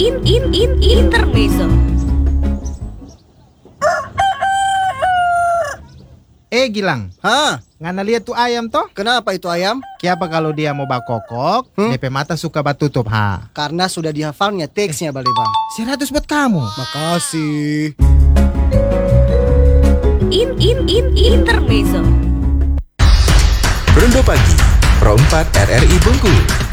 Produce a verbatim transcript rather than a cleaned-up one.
in in in intermezzo. Eh Gilang, Hah? ngana lihat tuh ayam toh? Kenapa itu ayam? Kiapa kalau dia mau bakokok, Hmm? D P mata suka batutup ha. Karena sudah dihafalnya teksnya Bali Bang. Seratus buat kamu. Makasih. In in in intermezzo. Rondo Pagi, Pro empat R R I Bengkulu.